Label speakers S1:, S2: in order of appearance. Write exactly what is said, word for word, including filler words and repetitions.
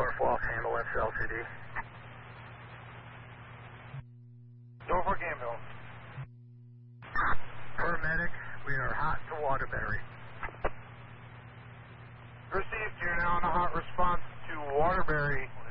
S1: Norfolk, handle F L C D.
S2: Norfolk ambulance.
S1: Paramedic, we are hot to Waterbury.
S2: Received, you're now on a hot response to Waterbury.